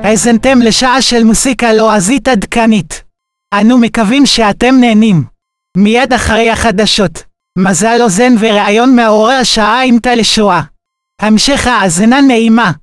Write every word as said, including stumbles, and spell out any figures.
האזנתם לשעה של מוסיקה לועזית עדכנית. אנו מקווים שאתם נהנים. מיד אחרי החדשות, מזל אוזן וראיון מעורר השעה עם טל שואה. המשך האזנה נעימה.